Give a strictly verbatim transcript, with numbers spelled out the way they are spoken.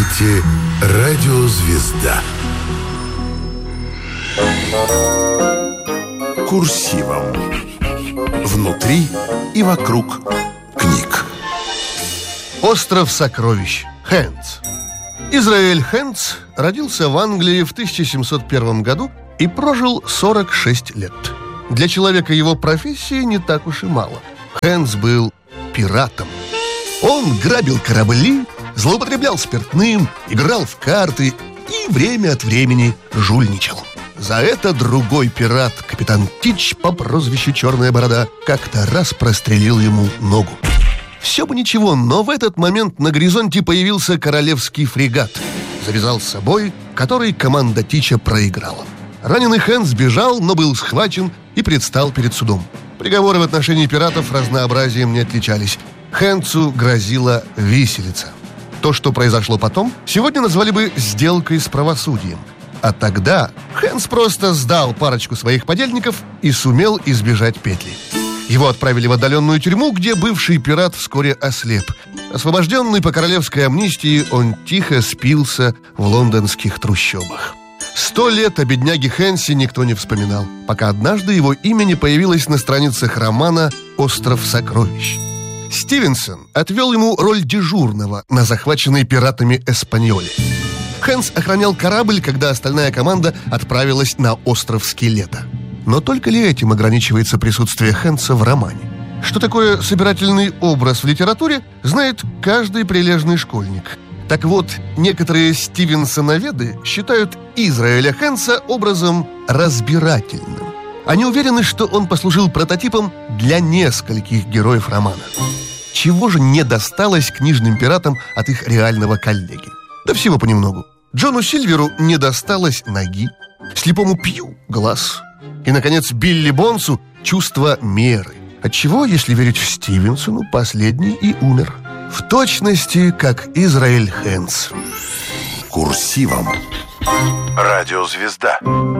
слушаете «Радиозвезда». Курсивом. Внутри и вокруг книг. Остров сокровищ. Хэндс. Израэль Хэндс родился в Англии в тысяча семьсот первом году и прожил сорок шесть лет. Для человека его профессии не так уж и мало. Хэндс был пиратом. Он грабил корабли, злоупотреблял спиртным, играл в карты и время от времени жульничал. За это другой пират, капитан Тич по прозвищу Черная Борода, как-то раз прострелил ему ногу. Все бы ничего, но в этот момент на горизонте появился королевский фрегат. Завязался бой, который команда Тича проиграла. Раненый Хэндс бежал, но был схвачен и предстал перед судом. Приговоры в отношении пиратов разнообразием не отличались. Хэндсу грозила виселица. То, что произошло потом, сегодня назвали бы сделкой с правосудием. А тогда Хэндс просто сдал парочку своих подельников и сумел избежать петли. Его отправили в отдаленную тюрьму, где бывший пират вскоре ослеп. Освобожденный по королевской амнистии, он тихо спился в лондонских трущобах. Сто лет о бедняге Хэндсе никто не вспоминал, пока однажды его имя не появилось на страницах романа «Остров сокровищ». Стивенсон отвел ему роль дежурного на захваченной пиратами Эспаньоле. Хэндс охранял корабль, когда остальная команда отправилась на остров Скелета. Но только ли этим ограничивается присутствие Хэндса в романе? Что такое собирательный образ в литературе, знает каждый прилежный школьник. Так вот, некоторые стивенсоноведы считают Израэля Хэндса образом разбирательным. Они уверены, что он послужил прототипом для нескольких героев романа. Чего же не досталось книжным пиратам от их реального коллеги? Да всего понемногу. Джону Сильверу не досталось ноги, слепому Пью — глаз, и, наконец, Билли Бонсу — чувство меры. Отчего, если верить Стивенсону, последний и умер. В точности, как Израэль Хэндс. Курсивом. Радиозвезда.